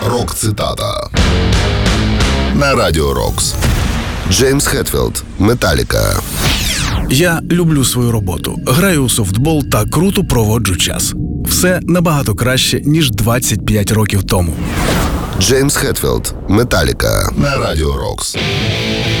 Рок-цитата на Радіо Рокс. Джеймс Хетфілд, Металіка. Я люблю свою роботу, граю у софтбол та круто проводжу час. Все набагато краще, ніж 25 років тому. Джеймс Хетфілд, Металіка на Радіо Рокс.